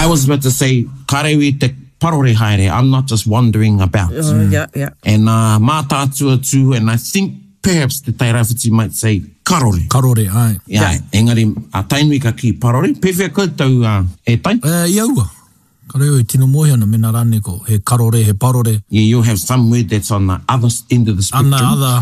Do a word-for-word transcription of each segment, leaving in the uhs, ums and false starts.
I was about to say, ka reo I te parore haere. I'm not just wandering about. Oh, mm. yeah, yeah. And uh, mā tātua too, and I think perhaps the Tairāwhiti might say karore. Karore, ai. Yeah, yeah. Engari, a tainui ka ki parore. Pewhia koutou uh, e tai? Uh, iaua. Ka reo I tino mohi ana mena rane ko. He karore, he parore. Yeah, you'll have some word that's on the other end of the spectrum. On the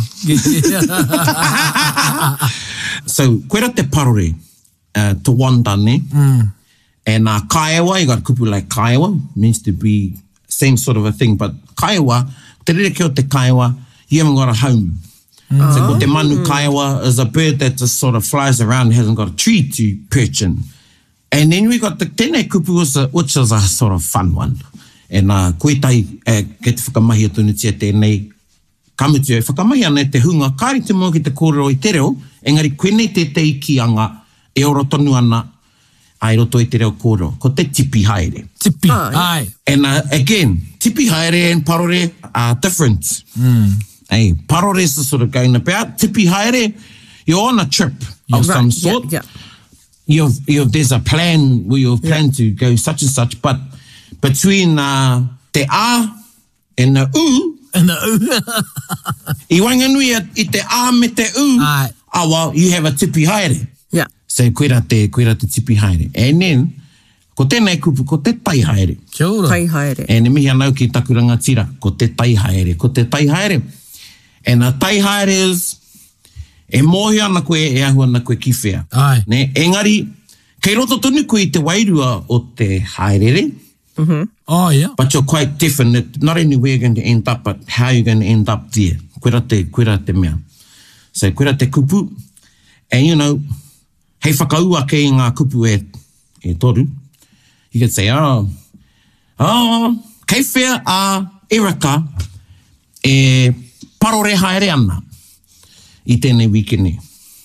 other. So, koera te parore, uh, to wanda ne. Mm. And uh, kaiawa, you got kupu like kaiawa, means to be same sort of a thing, but kaiawa, te rere ki o te kaiawa, you haven't got a home. Mm. So ko te manu kaiawa is a bird that just sort of flies around, hasn't got a tree to perch in. And then we got the tēnei kupu, was a, which is a sort of fun one. And uh, koe tai, uh, ke te whakamahi atunu tia tēnei, kamutu e whakamahi ana te hunga, kāri te mua ki te kōrero I te reo, engari koe nei te te ikianga, e oro tonu ana, ai roto I te reo kōrero, ko te tipi haere. Tipi, oh, ai. And uh, again, tipi haere and parore are different. Mm. Hey, parore is the sort of going about. Tipi haere, you're on a trip yeah. of right. some sort. Yeah, yeah. You've, you've, there's a plan where you've planned yeah. to go such and such, but between uh, te a and the u, and the u, I wanganui I te a me te u, ai. awa, you have a tipi haere. Yeah. So koera te, koera te tipi haere. And then, ko tēnei kupu, ko te tai haere. Kia ora. Tai haere. E ne mihi anau ki taku rangatira, ko te tai haere, ko te tai haere. And a tai haere is, e mohi ana koe, e ahu ana koe ki whea. Ai. Ne, engari, kei roto tonu koe I te wairua o te haerere. Mm-hmm. Oh, yeah. But you're quite definite, not only where you're going to end up, but how you're going to end up there. Koera te, koera te mea. So, koera te kupu. And, you know, hei whakaua ke I ngā kupu e, e toru. You could say, oh, oh, kei whea a Erika e parore haere ana I tēnei wikene.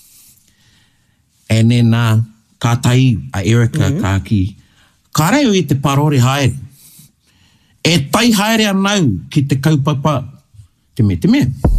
And then, uh, ka tai a Erika mm-hmm. ka ki, ka reo I te parore haere. E tai haere anau ki te kaupapa te me te me.